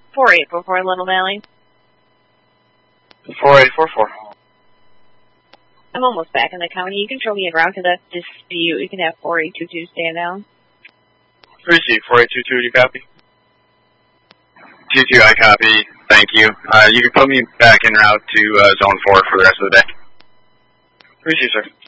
4844 Little Valley. 4844. I'm almost back in the county. You can show me a route to the dispute. You can have 4822 stand down. 3C, 4822, do you copy? 22, I copy. Thank you. You can put me back en route to Zone 4 for the rest of the day. 3C, sir.